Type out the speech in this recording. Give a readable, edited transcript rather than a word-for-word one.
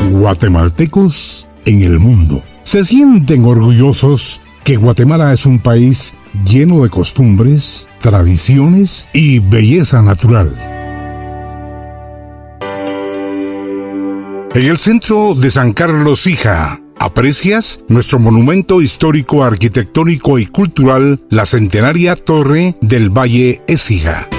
Guatemaltecos en el mundo se sienten orgullosos que Guatemala es un país lleno de costumbres, tradiciones y belleza natural. En el centro de San Carlos Hija, aprecias nuestro monumento histórico, arquitectónico y cultural, la centenaria Torre del Valle Écija.